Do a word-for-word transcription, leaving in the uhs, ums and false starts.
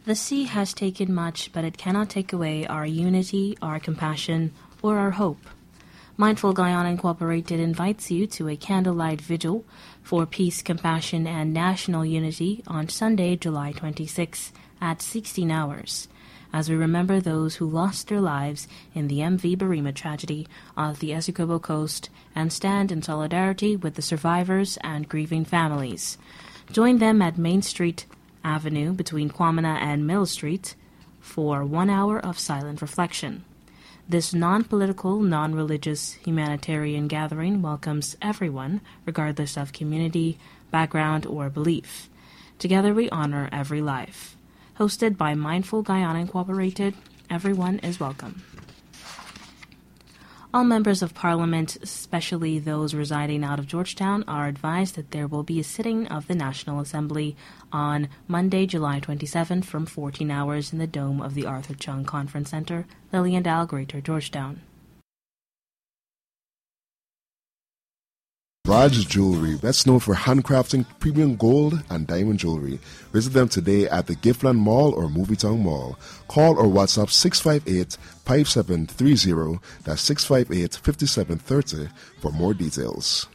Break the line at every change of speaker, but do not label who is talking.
The sea has taken much, but it cannot take away our unity, our compassion, or our hope. Mindful Guyana Incorporated invites you to a candlelight vigil for peace, compassion, and national unity on Sunday, July twenty-sixth at sixteen hours, as we remember those who lost their lives in the M V Barima tragedy off the Essequibo coast and stand in solidarity with the survivors and grieving families. Join them at Main Street Avenue between Kwamina and Mill Street for one hour of silent reflection. This non-political, non-religious humanitarian gathering welcomes everyone, regardless of community, background, or belief. Together we honor every life. Hosted by Mindful Guyana Incorporated, everyone is welcome. All members of Parliament, especially those residing out of Georgetown, are advised that there will be a sitting of the National Assembly on Monday, July twenty-seventh from fourteen hours in the dome of the Arthur Chung Conference Center, Lilliandale, Greater Georgetown.
Raj Jewelry, best known for handcrafting premium gold and diamond jewelry. Visit them today at the Giftland Mall or Movietown Mall. Call or WhatsApp six five eight, five seven three zero, that's six five eight, five seven three zero for more details.